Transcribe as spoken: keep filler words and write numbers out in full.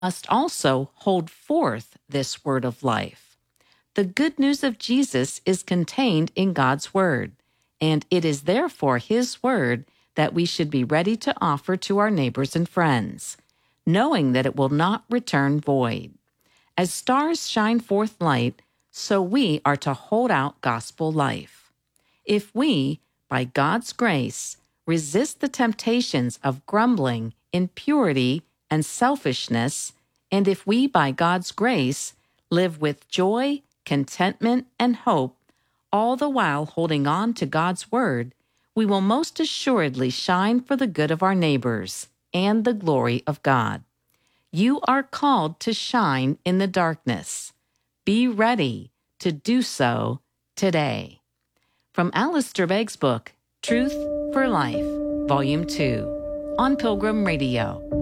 must also hold forth this word of life. The good news of Jesus is contained in God's word, and it is therefore his word that we should be ready to offer to our neighbors and friends, knowing that it will not return void. As stars shine forth light, so we are to hold out gospel life. If we, by God's grace, resist the temptations of grumbling, impurity, and selfishness, and if we, by God's grace, live with joy, contentment, and hope, all the while holding on to God's word, we will most assuredly shine for the good of our neighbors and the glory of God. You are called to shine in the darkness. Be ready to do so today. From Alistair Begg's book, Truth for Life, Volume two, on Pilgrim Radio.